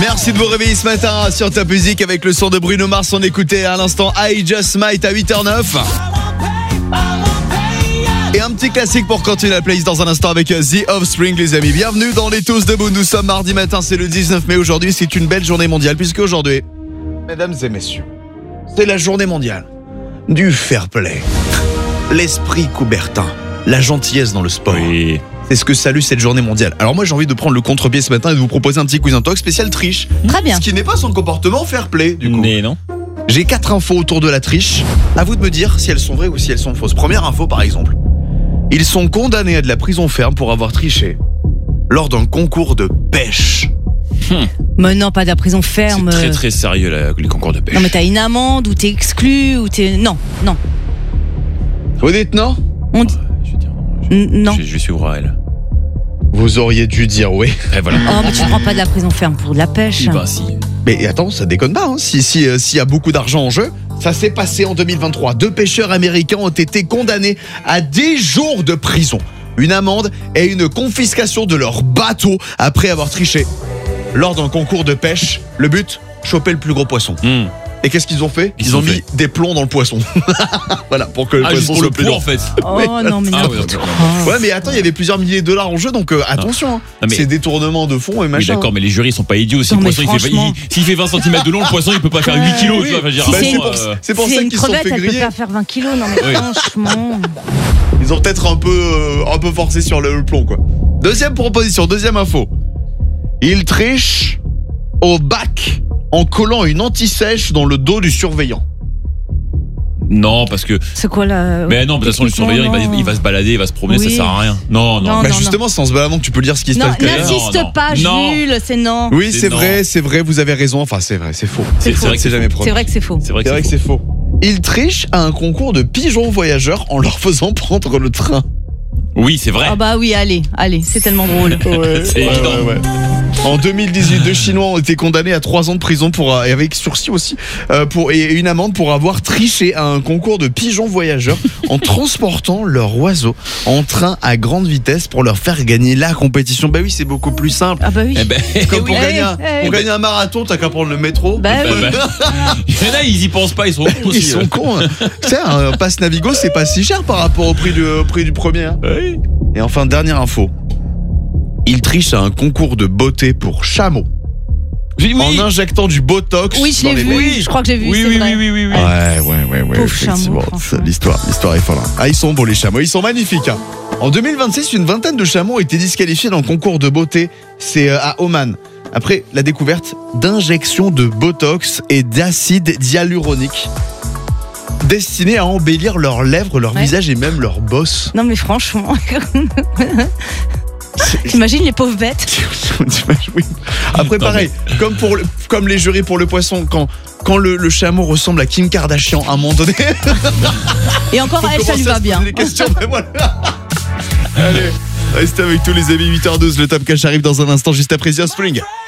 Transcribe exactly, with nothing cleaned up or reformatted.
Merci de vous réveiller ce matin sur Top Music avec le son de Bruno Mars. On écoutait à l'instant I Just Might à huit heures neuf. Et un petit classique pour continuer la playlist dans un instant avec The Offspring, les amis. Bienvenue dans les Tous Debout. Nous sommes mardi matin, c'est le dix-neuf mai. Aujourd'hui, c'est une belle journée mondiale puisque aujourd'hui, mesdames et messieurs, c'est la journée mondiale du fair play. L'esprit coubertin, la gentillesse dans le sport. Oui. C'est ce que salue cette journée mondiale. Alors moi j'ai envie de prendre le contre-pied ce matin et de vous proposer un petit quiz talk spécial triche. Très bien. Ce qui n'est pas son comportement fair play du coup. Mais non. J'ai quatre infos autour de la triche. À vous de me dire si elles sont vraies ou si elles sont fausses. Première info par exemple. Ils sont condamnés à de la prison ferme pour avoir triché lors d'un concours de pêche. Hum. Mais non, pas de la prison ferme. C'est très très sérieux là, les concours de pêche. Non mais t'as une amende ou t'es exclu ou t'es... Non, non. Vous dites non ? On dit... Je vais dire non. N- non. Je, je vais suivre à elle. Vous auriez dû dire oui. Et voilà. Oh mais tu prends pas de la prison ferme pour de la pêche. Bah si. Mais attends, ça déconne pas. Hein. Si, si, euh, s'il y a beaucoup d'argent en jeu, ça s'est passé en deux mille vingt-trois. Deux pêcheurs américains ont été condamnés à dix jours de prison, une amende et une confiscation de leur bateau après avoir triché lors d'un concours de pêche. Le but, choper le plus gros poisson. Hum. Et qu'est-ce qu'ils ont fait ? Ils Ils ont ont mis fait. des plombs dans le poisson. Voilà, pour que le Ah, juste poisson pour soit le plus poids lourd. en fait. Oh non mais Ah, n'importe ouais, quoi. d'accord. Ouais, mais attends, il y avait plusieurs milliers de dollars en jeu, donc euh, attention. Hein. Non, mais- C'est détournement de fonds et Oui machin. d'accord, mais les jurys sont pas idiots. Si Non, le mais poisson il fait, franchement. il- s'il fait vingt centimètres de long, le poisson il peut pas faire huit kilos. Oui. Tu vois, je veux dire, Si Bah, c'est c'est une- pour, euh, c'est pour C'est ça une qu'ils se sont crevette, fait elle peut griller. pas faire vingt kilos. Non mais Oui. franchement. Ils ont peut-être un peu, euh, un peu forcé sur le, le plomb, quoi. Deuxième proposition, deuxième info. Ils trichent au bac en collant une anti-sèche dans le dos du surveillant. Non, parce que. C'est quoi là? Mais non, de toute façon, le surveillant il va, il va se balader, il va se promener, Oui. ça sert à rien. Non, non. Non, Bah non, justement, c'est en se baladant que tu peux dire ce qui se Non, passe derrière. n'insiste Non, non. pas, Non. Jules, c'est non. Oui, C'est c'est non. vrai, c'est vrai, vous avez raison. Enfin, c'est vrai, c'est faux. C'est c'est vrai que C'est c'est jamais faux. promis. C'est vrai que c'est faux. C'est vrai C'est vrai que que c'est faux. Ils trichent à un concours de pigeons voyageurs en leur faisant prendre le train. Oui, c'est vrai. Ah bah oui, allez, allez, c'est tellement drôle. Ouais, C'est évident. En deux mille dix-huit, deux Chinois ont été condamnés à trois ans de prison pour, euh, et avec sursis aussi, euh, pour, et une amende pour avoir triché à un concours de pigeons voyageurs en transportant leur oiseau en train à grande vitesse pour leur faire gagner la compétition. Bah oui, c'est beaucoup plus simple. Ah bah oui. Eh ben, Comme oui. pour, gagner, un, eh, pour eh. gagner un marathon, t'as qu'à prendre le métro. Bah Bah, oui. bah. Il y en a, ils y pensent pas, ils sont cons aussi. Ils sont cons. Hein. Tu sais, un pass Navigo, c'est pas si cher par rapport au prix du, au prix du premier. Hein. Oui. Et enfin, dernière info. Ils trichent à un concours de beauté pour chameaux Oui, oui. en injectant du botox. Oui, je dans l'ai les vu. veines. Je crois que j'ai vu. Oui, c'est oui, vrai. oui, oui, oui, oui. Ouais, ouais, ouais, ouais. Pauvre effectivement. chameau, C'est- franchement. L'histoire, l'histoire est folle. Hein. Ah, ils sont beaux les chameaux, ils sont magnifiques. Hein. En deux mille vingt-six, une vingtaine de chameaux ont été disqualifiés dans le concours de beauté. C'est euh, à Oman. Après la découverte d'injections de botox et d'acide hyaluronique destinés à embellir leurs lèvres, leur Ouais. visage et même leur bosse. Non mais franchement. T'imagines les pauvres bêtes? Oui. Après, Non, pareil, comme, pour le- comme les jurys pour le poisson, quand, quand le, le chameau ressemble à Kim Kardashian à un moment donné, Et encore faut à elle, ça commencer lui à va se bien. poser des questions, mais voilà. Allez, restez avec tous les amis, huit heures douze, le Top Cash arrive dans un instant juste après The Offspring.